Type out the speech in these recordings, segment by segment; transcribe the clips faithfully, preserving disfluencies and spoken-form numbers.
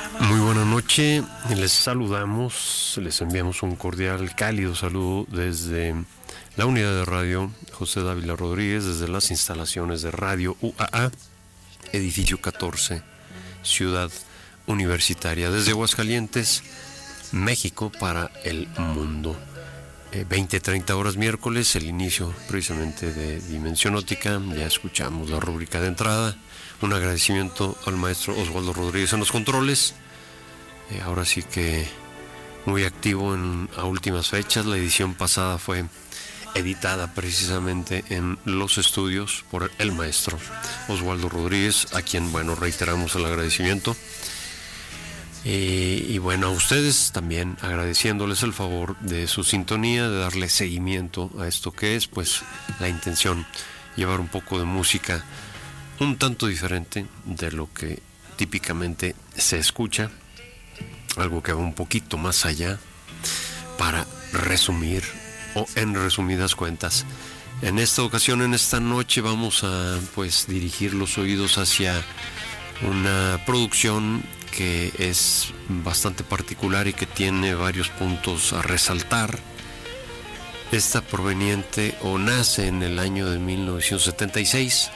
Muy buena noche, les saludamos, les enviamos un cordial, cálido saludo desde la unidad de radio José Dávila Rodríguez, desde las instalaciones de Radio U A A, edificio catorce, Ciudad Universitaria, desde Aguascalientes, México para el mundo. Eh, veinte treinta horas miércoles, el inicio precisamente de Dimensión Óptica, ya escuchamos la rúbrica de entrada, un agradecimiento al maestro Oswaldo Rodríguez en los controles. Eh, ahora sí que muy activo en, a últimas fechas. La edición pasada fue editada precisamente en los estudios por el maestro Oswaldo Rodríguez, a quien, bueno, reiteramos el agradecimiento. Eh, y bueno, a ustedes también agradeciéndoles el favor de su sintonía, de darle seguimiento a esto que es, pues, la intención, llevar un poco de música un tanto diferente de lo que típicamente se escucha, algo que va un poquito más allá, para resumir, o en resumidas cuentas. En esta ocasión, en esta noche, vamos a pues dirigir los oídos hacia una producción que es bastante particular y que tiene varios puntos a resaltar. Esta proveniente o nace en el año de mil novecientos setenta y seis,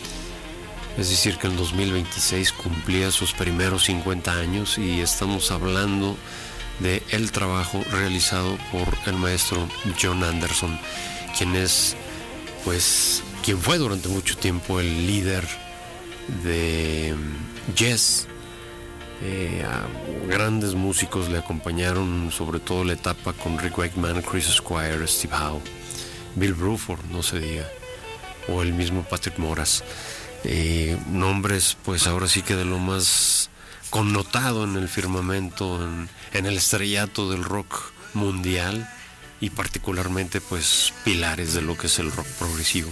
es decir que en dos mil veintiséis cumplía sus primeros cincuenta años, y estamos hablando de el trabajo realizado por el maestro Jon Anderson, quien es, pues, quien fue durante mucho tiempo el líder de Yes. Eh, a grandes músicos le acompañaron, sobre todo la etapa con Rick Wakeman, Chris Squire, Steve Howe, Bill Bruford, no se diga, o el mismo Patrick Moraz. Eh, nombres, pues ahora sí que de lo más connotado en el firmamento, en, en el estrellato del rock mundial, y particularmente pues pilares de lo que es el rock progresivo.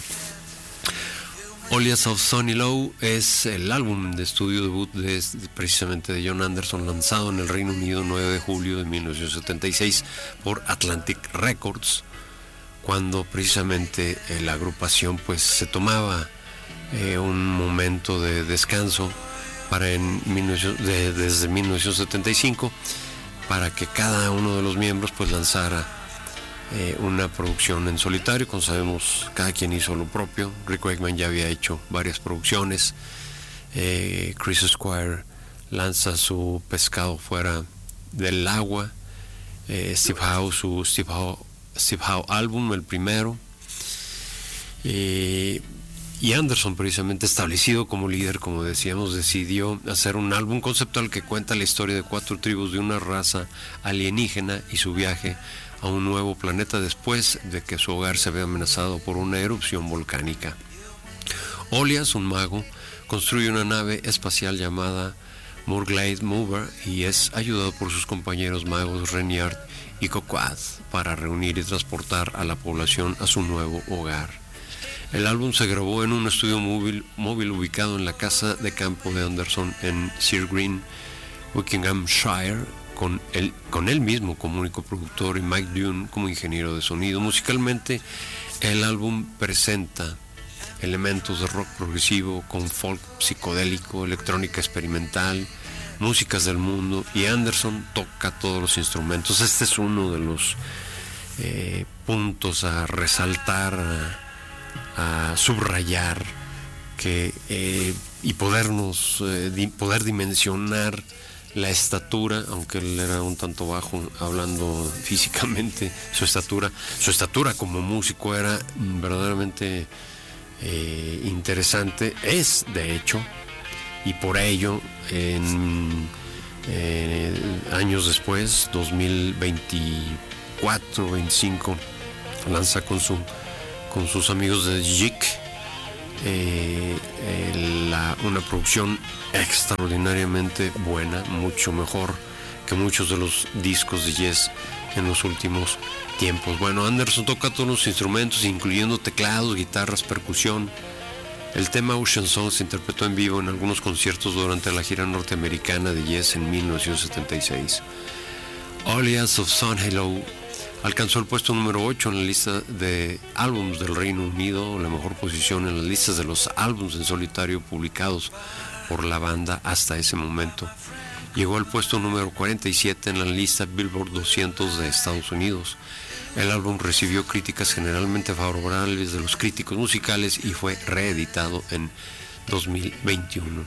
Olias of Sunny Low es el álbum de estudio debut de, precisamente de Jon Anderson, lanzado en el Reino Unido nueve de julio de mil novecientos setenta y seis por Atlantic Records, cuando precisamente eh, la agrupación pues se tomaba eh, un momento de descanso para en de, desde mil novecientos setenta y cinco, para que cada uno de los miembros pues lanzara Eh, una producción en solitario. Como sabemos, cada quien hizo lo propio. Rick Wakeman ya había hecho varias producciones, eh, Chris Squire lanza su Pescado Fuera del Agua, eh, Steve Howe su Steve Howe, Steve Howe álbum, el primero, eh, y Anderson, precisamente establecido como líder, como decíamos, decidió hacer un álbum conceptual que cuenta la historia de cuatro tribus de una raza alienígena y su viaje a un nuevo planeta después de que su hogar se ve amenazado por una erupción volcánica. Olias, un mago, construye una nave espacial llamada Murglade Mover y es ayudado por sus compañeros magos Renyard y Koquad para reunir y transportar a la población a su nuevo hogar. El álbum se grabó en un estudio móvil, móvil ubicado en la casa de campo de Anderson en Sir Green, Buckinghamshire, con él, con él mismo como único productor y Mike Dune como ingeniero de sonido. Musicalmente, el álbum presenta elementos de rock progresivo con folk psicodélico, electrónica experimental, músicas del mundo, y Anderson toca todos los instrumentos. Este es uno de los eh, puntos a resaltar, a, a subrayar, que eh, y podernos eh, di, poder dimensionar la estatura, aunque él era un tanto bajo hablando físicamente, su estatura, su estatura como músico era verdaderamente eh, interesante, es de hecho, y por ello en eh, años después, dos mil veinticuatro, veinticinco, lanza con su con sus amigos de Jik Eh, eh, la, una producción extraordinariamente buena, mucho mejor que muchos de los discos de Yes en los últimos tiempos. Bueno, Anderson toca todos los instrumentos, incluyendo teclados, guitarras, percusión. El tema Ocean Song se interpretó en vivo en algunos conciertos durante la gira norteamericana de Yes en mil novecientos setenta y seis. Olias of Sun Hello alcanzó el puesto número ocho en la lista de álbumes del Reino Unido, la mejor posición en las listas de los álbumes en solitario publicados por la banda hasta ese momento. llegó al puesto número cuarenta y siete en la lista Billboard doscientos de Estados Unidos. El álbum recibió críticas generalmente favorables de los críticos musicales y fue reeditado en dos mil veintiuno.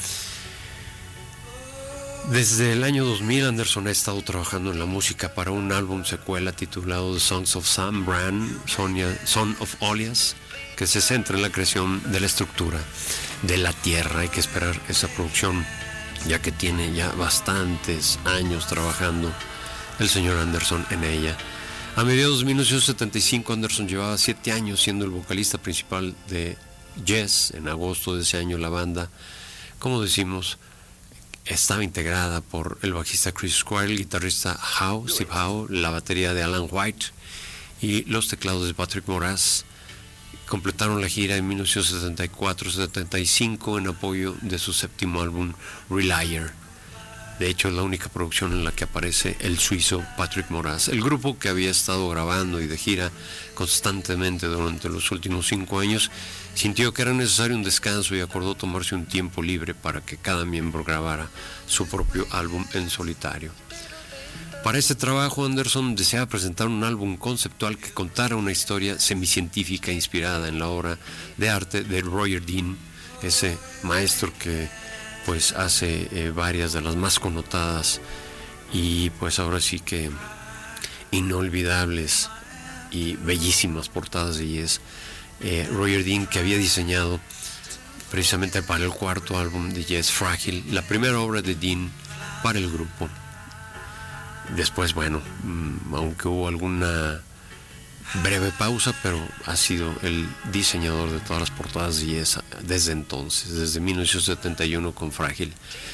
Desde el año dos mil, Anderson ha estado trabajando en la música para un álbum secuela titulado The Songs of Sam Brand, Son of Olias, que se centra en la creación de la estructura de la Tierra. Hay que esperar esa producción, ya que tiene ya bastantes años trabajando el señor Anderson en ella. A mediados de mil novecientos setenta y cinco, Anderson llevaba siete años siendo el vocalista principal de Yes. En agosto de ese año, la banda, como decimos, estaba integrada por el bajista Chris Squire, el guitarrista Howe, Steve Howe, la batería de Alan White y los teclados de Patrick Moraz. Completaron la gira en mil novecientos setenta y cuatro setenta y cinco en apoyo de su séptimo álbum Relier. De hecho, es la única producción en la que aparece el suizo Patrick Moraz. El grupo, que había estado grabando y de gira constantemente durante los últimos cinco años, sintió que era necesario un descanso y acordó tomarse un tiempo libre para que cada miembro grabara su propio álbum en solitario. Para este trabajo, Anderson deseaba presentar un álbum conceptual que contara una historia semicientífica inspirada en la obra de arte de Roger Dean, ese maestro que pues hace eh, varias de las más connotadas y pues ahora sí que inolvidables y bellísimas portadas de Yes. Eh, Roger Dean, que había diseñado precisamente para el cuarto álbum de Yes, Fragile, la primera obra de Dean para el grupo. Después, bueno, aunque hubo alguna breve pausa, pero ha sido el diseñador de todas las portadas de Yes desde entonces, desde mil novecientos setenta y uno con Fragile.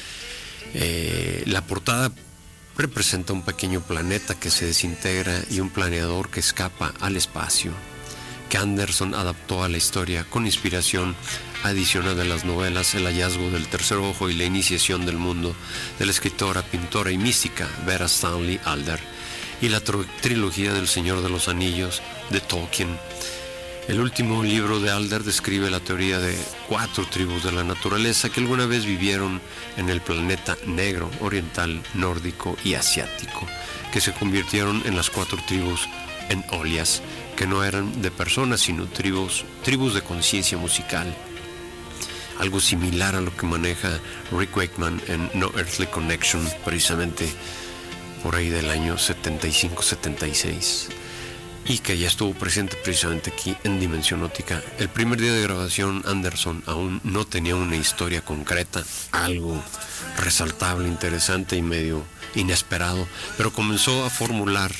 Eh, la portada representa un pequeño planeta que se desintegra y un planeador que escapa al espacio, que Anderson adaptó a la historia con inspiración adicional de las novelas El hallazgo del tercer ojo y La iniciación del mundo de la escritora, pintora y mística Vera Stanley Alder, y la trilogía del Señor de los Anillos de Tolkien. El último libro de Alder describe la teoría de cuatro tribus de la naturaleza que alguna vez vivieron en el planeta negro, oriental, nórdico y asiático, que se convirtieron en las cuatro tribus en Olias, que no eran de personas sino tribus, tribus de conciencia musical. Algo similar a lo que maneja Rick Wakeman en No Earthly Connection, precisamente por ahí del año setenta y cinco setenta y seis, y que ya estuvo presente precisamente aquí en Dimensión Óptica. El primer día de grabación, Anderson aún no tenía una historia concreta, algo resaltable, interesante y medio inesperado, pero comenzó a formular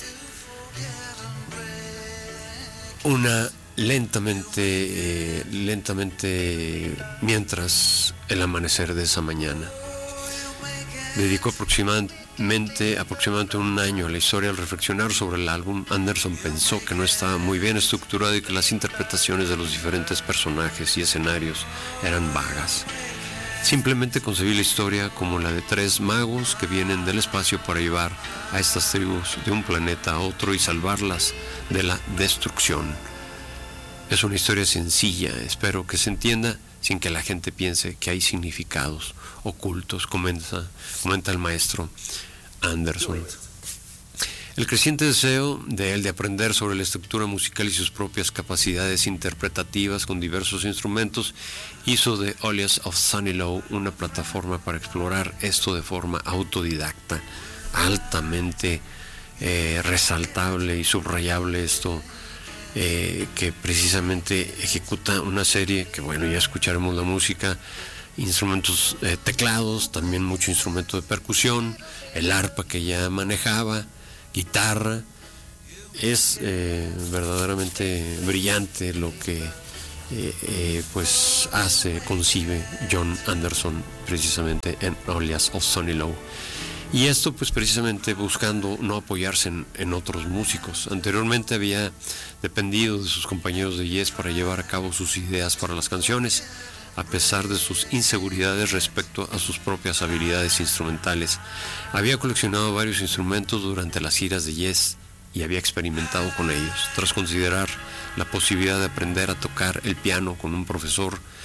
una lentamente, eh, lentamente mientras el amanecer de esa mañana. Dedicó aproximadamente, aproximadamente un año a la historia. Al reflexionar sobre el álbum, Anderson pensó que no estaba muy bien estructurado y que las interpretaciones de los diferentes personajes y escenarios eran vagas. Simplemente concebí la historia como la de tres magos que vienen del espacio para llevar a estas tribus de un planeta a otro y salvarlas de la destrucción. Es una historia sencilla, espero que se entienda sin que la gente piense que hay significados ocultos, comenta, comenta el maestro Anderson. El creciente deseo de él de aprender sobre la estructura musical y sus propias capacidades interpretativas con diversos instrumentos hizo de Olias of Sunnyslow una plataforma para explorar esto de forma autodidacta, altamente eh, resaltable y subrayable esto. Eh, que precisamente ejecuta una serie que, bueno, ya escucharemos la música, instrumentos, eh, teclados, también mucho instrumento de percusión, el arpa que ya manejaba, guitarra. Es eh, verdaderamente brillante lo que eh, eh, pues hace, concibe John Anderson precisamente en Olias of Sunnyslow. Y esto pues precisamente buscando no apoyarse en, en otros músicos. Anteriormente había dependido de sus compañeros de Yes para llevar a cabo sus ideas para las canciones, a pesar de sus inseguridades respecto a sus propias habilidades instrumentales. Había coleccionado varios instrumentos durante las giras de Yes y había experimentado con ellos. Tras considerar la posibilidad de aprender a tocar el piano con un profesor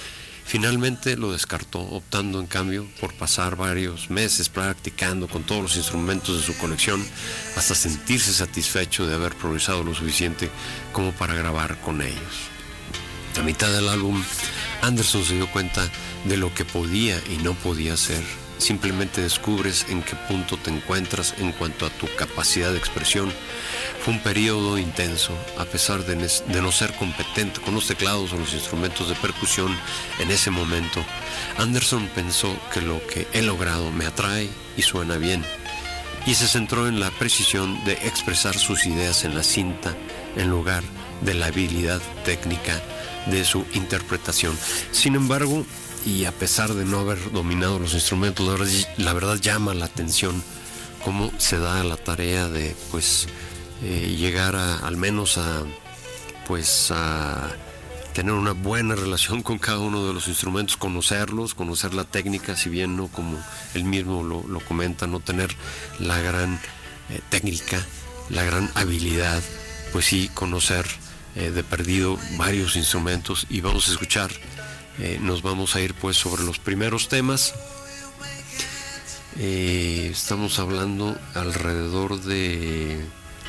Finalmente lo descartó, optando en cambio por pasar varios meses practicando con todos los instrumentos de su colección hasta sentirse satisfecho de haber progresado lo suficiente como para grabar con ellos. A mitad del álbum, Anderson se dio cuenta de lo que podía y no podía hacer. Simplemente descubres en qué punto te encuentras en cuanto a tu capacidad de expresión. Fue un periodo intenso, a pesar de, de no ser competente con los teclados o los instrumentos de percusión en ese momento. Anderson pensó que lo que he logrado me atrae y suena bien, y se centró en la precisión de expresar sus ideas en la cinta en lugar de la habilidad técnica de su interpretación. Sin embargo, y a pesar de no haber dominado los instrumentos, la verdad, la verdad llama la atención cómo se da la tarea de pues eh, llegar a, al menos a pues a tener una buena relación con cada uno de los instrumentos, conocerlos, conocer la técnica, si bien no como él mismo lo, lo comenta, no tener la gran eh, técnica, la gran habilidad, pues sí conocer eh, de perdido varios instrumentos. Y vamos a escuchar. Eh, nos vamos a ir pues sobre los primeros temas. Eh, estamos hablando alrededor de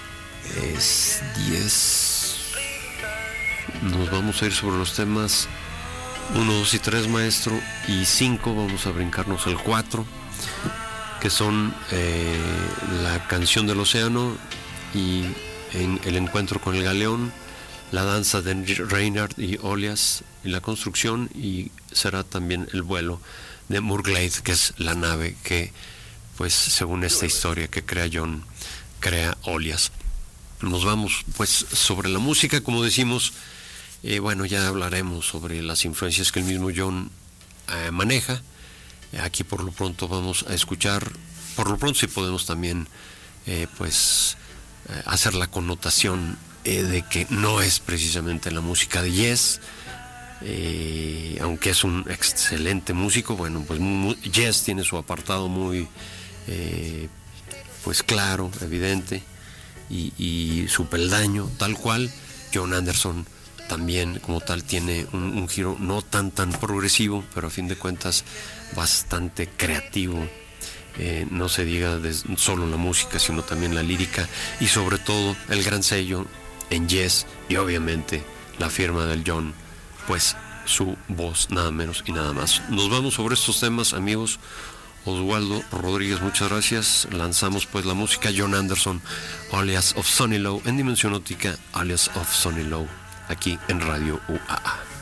diez. Nos vamos a ir sobre los temas uno, dos y tres, maestro, y cinco. Vamos a brincarnos al cuatro, que son eh, la canción del océano y en el encuentro con el galeón, la danza de Reynard y Olias y la construcción, y será también el vuelo de Murglade, que es la nave que, pues según esta historia que crea John, crea Olias. Nos vamos pues sobre la música, como decimos, eh, bueno, ya hablaremos sobre las influencias que el mismo John eh, maneja. Aquí por lo pronto vamos a escuchar, por lo pronto sí podemos también eh, pues eh, hacer la connotación eh, de que no es precisamente la música de Yes, eh, aunque es un excelente músico. Bueno, pues mu- Yes tiene su apartado muy eh, pues claro, evidente, y, y su peldaño tal cual. John Anderson también como tal tiene un, un giro no tan tan progresivo, pero a fin de cuentas bastante creativo. Eh, no se diga de solo la música, sino también la lírica, y sobre todo el gran sello en Yes, y obviamente la firma del John, pues su voz, nada menos y nada más. Nos vamos sobre estos temas, amigos. Oswaldo Rodríguez, muchas gracias. Lanzamos pues la música John Anderson, alias of Sonny Low, en Dimensión Óptica, alias of Sonny Low, aquí en Radio U A A.